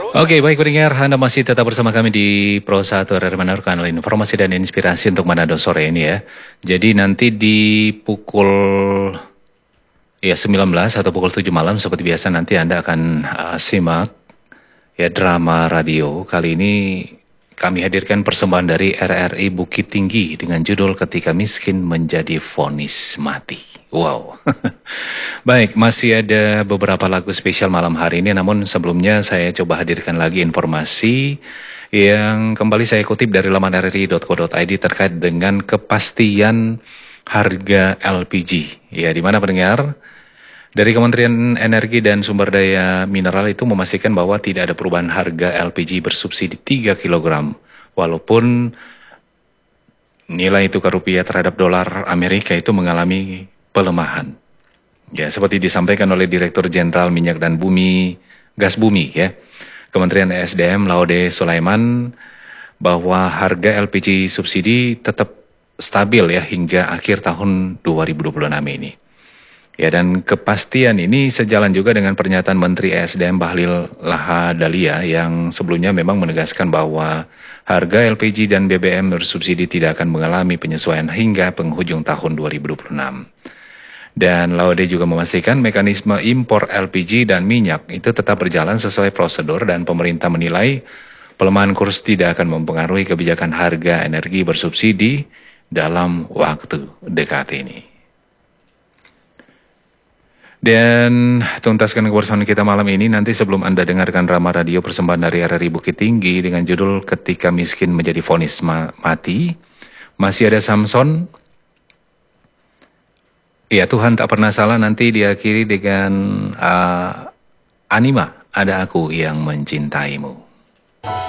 Oke, baik pendengar, Anda masih tetap bersama kami di Pro 1 RRI Manado, kanal informasi dan inspirasi untuk Manado sore ini ya. Jadi nanti di pukul 19 atau pukul 7 malam seperti biasa nanti Anda akan simak ya drama radio. Kali ini kami hadirkan persembahan dari RRI Bukit Tinggi dengan judul Ketika Miskin Menjadi Vonis Mati. Wow. Baik, masih ada beberapa lagu spesial malam hari ini, namun sebelumnya saya coba hadirkan lagi informasi yang kembali saya kutip dari laman rri.co.id terkait dengan kepastian harga LPG. Ya, di mana pendengar? Dari Kementerian Energi dan Sumber Daya Mineral itu memastikan bahwa tidak ada perubahan harga LPG bersubsidi 3 kg, walaupun nilai tukar rupiah terhadap dolar Amerika itu mengalami pelemahan. Ya, seperti disampaikan oleh Direktur Jenderal Minyak dan Bumi, Gas Bumi ya, Kementerian ESDM Laude Sulaiman, bahwa harga LPG subsidi tetap stabil ya hingga akhir tahun 2026 ini. Ya, dan kepastian ini sejalan juga dengan pernyataan Menteri ESDM Bahlil Lahadalia yang sebelumnya memang menegaskan bahwa harga LPG dan BBM bersubsidi tidak akan mengalami penyesuaian hingga penghujung tahun 2026. Dan Laude juga memastikan mekanisme impor LPG dan minyak itu tetap berjalan sesuai prosedur dan pemerintah menilai pelemahan kurs tidak akan mempengaruhi kebijakan harga energi bersubsidi dalam waktu dekat ini. Dan tuntaskan kebersamaan kita malam ini nanti sebelum Anda dengarkan drama radio persembahan dari RRI Bukit Tinggi dengan judul Ketika Miskin Menjadi Vonis Mati, masih ada Samson. Ya, Tuhan tak pernah salah nanti diakhiri dengan Anima, Ada Aku Yang Mencintaimu.